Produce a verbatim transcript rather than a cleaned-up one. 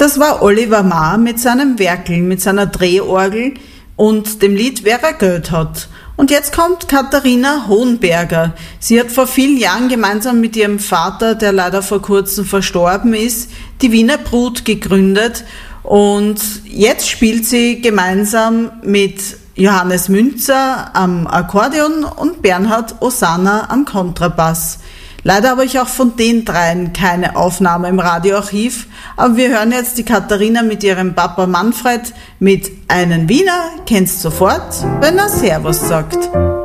Das war Oliver Maar mit seinem Werkel, mit seiner Drehorgel und dem Lied Wer er Geld hat. Und jetzt kommt Katharina Hohenberger. Sie hat vor vielen Jahren gemeinsam mit ihrem Vater, der leider vor kurzem verstorben ist, die Wiener Brut gegründet. Und jetzt spielt sie gemeinsam mit Johannes Münzer am Akkordeon und Bernhard Osana am Kontrabass. Leider habe ich auch von den dreien keine Aufnahme im Radioarchiv, aber wir hören jetzt die Katharina mit ihrem Papa Manfred mit Einen Wiener kennst sofort, wenn er Servus sagt.